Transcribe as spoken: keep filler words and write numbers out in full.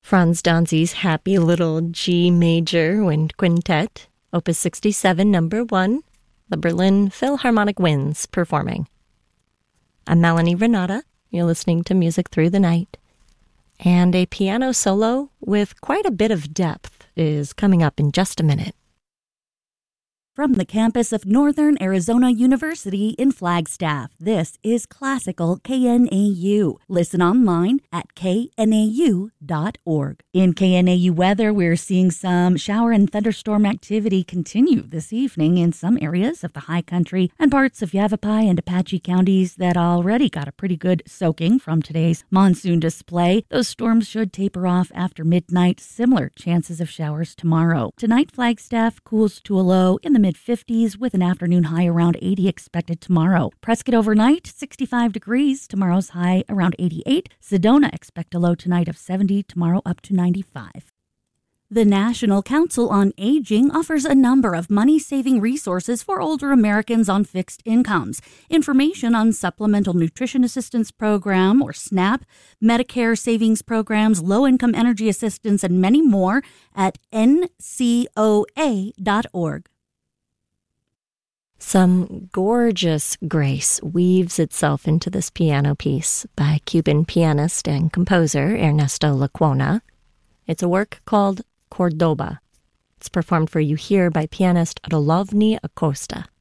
Franz Danzi's Happy Little G Major Wind Quintet, Opus sixty-seven, number one, the Berlin Philharmonic Winds performing. I'm Melanie Renata. You're listening to Music Through the Night. And a piano solo with quite a bit of depth is coming up in just a minute. From the campus of Northern Arizona University in Flagstaff, this is Classical K N A U. Listen online at K N A U dot org. In K N A U weather, we're seeing some shower and thunderstorm activity continue this evening in some areas of the high country and parts of Yavapai and Apache counties that already got a pretty good soaking from today's monsoon display. Those storms should taper off after midnight. Similar chances of showers tomorrow. Tonight, Flagstaff cools to a low in the mid-fifties with an afternoon high around eighty expected tomorrow. Prescott overnight, sixty-five degrees. Tomorrow's high around eighty-eight. Sedona expect a low tonight of seventy. Tomorrow up to ninety-five. The National Council on Aging offers a number of money-saving resources for older Americans on fixed incomes. Information on Supplemental Nutrition Assistance Program, or SNAP, Medicare savings programs, low-income energy assistance, and many more at N C O A dot org. Some gorgeous grace weaves itself into this piano piece by Cuban pianist and composer Ernesto Lecuona. It's a work called Cordoba. It's performed for you here by pianist Rolovny Acosta.